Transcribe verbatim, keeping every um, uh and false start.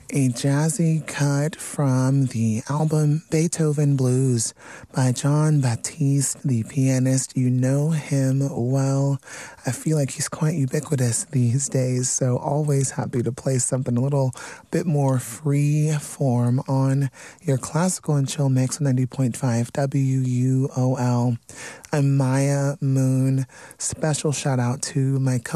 A jazzy cut from the album Beethoven Blues by John Batiste, the pianist. You know him well. I feel like he's quite ubiquitous these days, so always happy to play something a little bit more free form on your classical and chill mix on ninety point five W U O L. I'm Maya Moon. Special shout out to my co